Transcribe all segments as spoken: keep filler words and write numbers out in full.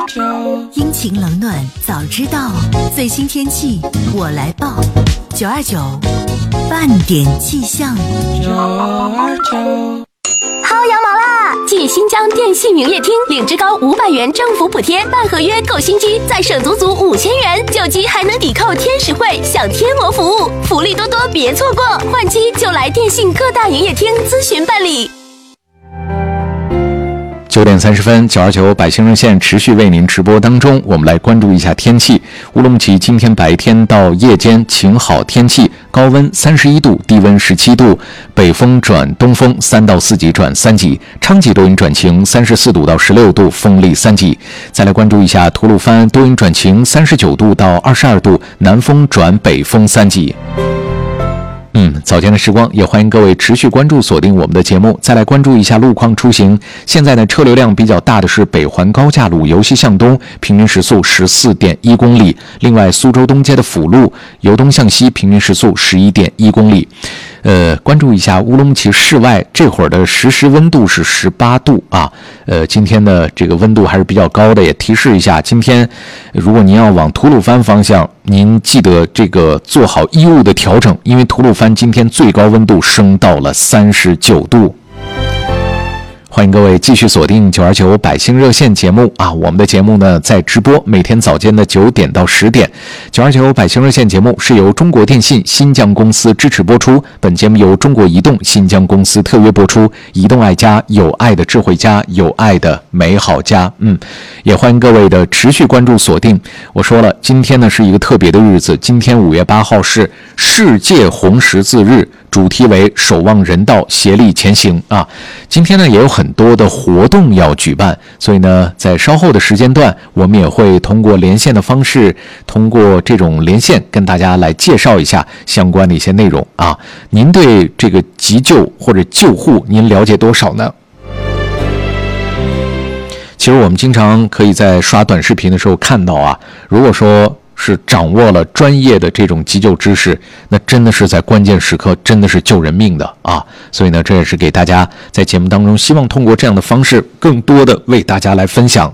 阴晴冷暖早知道，最新天气我来报。九二九半点气象。九二九薅羊毛啦！继新疆电信营业厅领职高五百元政府补贴，办合约购新机再省足足五千元，旧机还能抵扣天使汇，享天魔服务，福利多多，别错过！换机就来电信各大营业厅咨询办理。 九点三十分，九二九百姓热线持续为您直播当中，我们来关注一下天气。乌鲁木齐今天白天到夜间晴好天气，高温三十一度，低温十七度，北风转东风三到四级转三级，昌吉多云转晴，三十四度到十六度，风力三级。再来关注一下吐鲁番多云转晴，三十九度到二十二度，南风转北风三级。嗯，早间的时光，也欢迎各位持续关注锁定我们的节目。再来关注一下路况出行。现在呢，车流量比较大的是北环高架路由西向东，平均时速 十四点一公里。另外，苏州东街的辅路由东向西，平均时速 十一点一公里。呃，关注一下乌鲁木齐市外这会儿的实时温度是十八度啊。呃，今天的这个温度还是比较高的，也提示一下，今天如果您要往吐鲁番方向，您记得这个做好衣物的调整，因为吐鲁番今天最高温度升到了三十九度。欢迎各位继续锁定九二九百姓热线节目啊！我们的节目呢在直播，每天早间的九点到十点。九二九百姓热线节目是由中国电信新疆公司支持播出，本节目由中国移动新疆公司特约播出。移动爱家，有爱的智慧家，有爱的美好家。嗯，也欢迎各位的持续关注锁定。我说了，今天呢是一个特别的日子，今天五月八号是世界红十字日。主题为守望人道，协力前行啊！今天呢也有很多的活动要举办，所以呢在稍后的时间段，我们也会通过连线的方式，通过这种连线跟大家来介绍一下相关的一些内容啊。您对这个急救或者救护您了解多少呢？其实我们经常可以在刷短视频的时候看到啊，如果说是掌握了专业的这种急救知识，那真的是在关键时刻真的是救人命的啊！所以呢，这也是给大家在节目当中希望通过这样的方式更多的为大家来分享。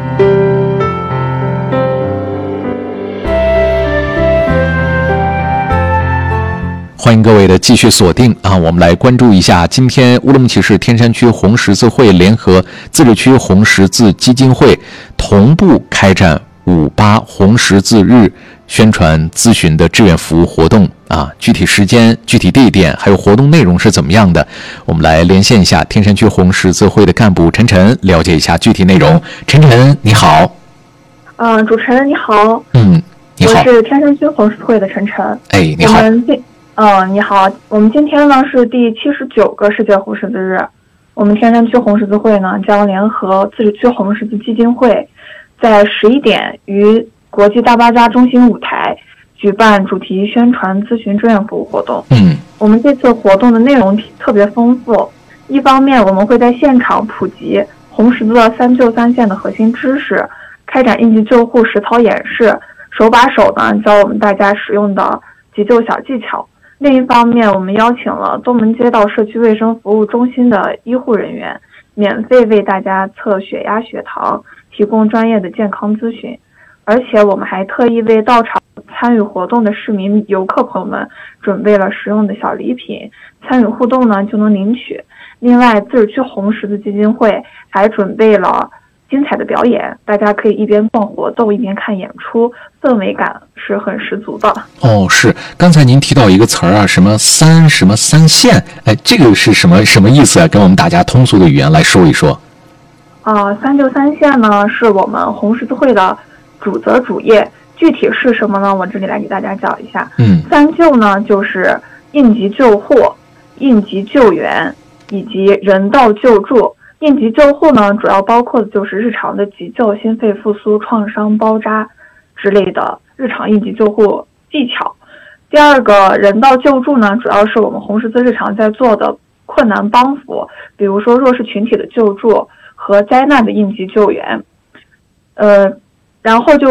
欢迎各位的继续锁定啊！我们来关注一下今天乌鲁木齐市天山区红十字会联合自治区红十字基金会同步开展五八红十字日宣传咨询的志愿服务活动啊，具体时间、具体地点还有活动内容是怎么样的？我们来连线一下天山区红十字会的干部陈晨，了解一下具体内容。陈晨，你好。 嗯、呃，主持人你好。 嗯，你好。 我是天山区红十字会的陈晨。 哎，你好。 我们今嗯、呃，你好。我们今天呢是第七十九个世界红十字日，我们天山区红十字会呢将联合自治区红十字基金会，在十一点于国际大巴扎中心舞台举办主题宣传咨询志愿服务活动。 嗯， 我们这次活动的内容特别丰富，一方面我们会在现场普及红十字三救三线的核心知识，开展应急救护实操演示，手把手呢教我们大家使用的急救小技巧。另一方面，我们邀请了东门街道社区卫生服务中心的医护人员，免费为大家测血压、血糖，提供专业的健康咨询。而且我们还特意为到场参与活动的市民游客朋友们准备了实用的小礼品，参与互动呢就能领取。另外，自治区红十字基金会还准备了精彩的表演，大家可以一边逛活动一边看演出，氛围感是很十足的。 哦，是。刚才您提到一个词儿啊，什么三什么三线，哎，这个是什么什么意思啊？跟我们大家通俗的语言来说一说。 啊、呃，三救三线呢是我们红十字会的主责主业，具体是什么呢？我这里来给大家讲一下。 嗯， 三救呢就是应急救护、应急救援以及人道救助。应急救护呢，主要包括的就是日常的急救、心肺复苏、创伤包扎之类的日常应急救护技巧。第二个人道救助呢，主要是我们红十字日常在做的困难帮扶，比如说弱势群体的救助和灾难的应急救援。呃，然后就